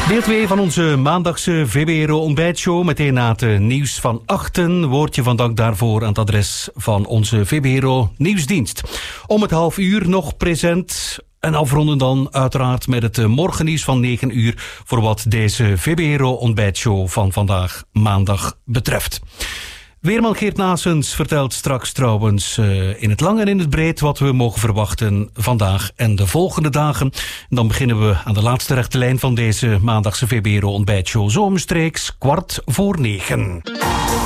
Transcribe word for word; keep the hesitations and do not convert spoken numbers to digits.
Deel twee van onze maandagse V B R O ontbijtshow. Meteen na het nieuws van achten. Woordje van dank daarvoor aan het adres van onze V B R O nieuwsdienst. Om het half uur nog present. En afronden dan uiteraard met het morgennieuws van negen uur... voor wat deze V B R O ontbijtshow van vandaag maandag betreft. Weerman Geert Naessens vertelt straks trouwens uh, in het lang en in het breed... wat we mogen verwachten vandaag en de volgende dagen. En dan beginnen we aan de laatste rechte lijn van deze maandagse V B R O ontbijtshow. Zo omstreeks kwart voor negen.